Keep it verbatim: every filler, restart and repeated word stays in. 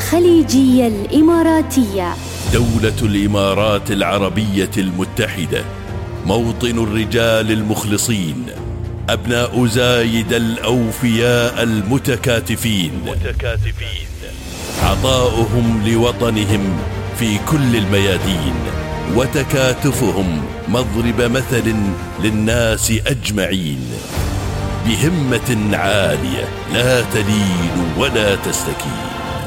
الخليجية الإماراتية. دولة الإمارات العربية المتحدة، موطن الرجال المخلصين، أبناء زايد الأوفياء المتكاتفين، متكاتفين. عطاؤهم لوطنهم في كل الميادين، وتكاتفهم مضرب مثل للناس أجمعين. بهمة عالية لا تلين ولا تستكين.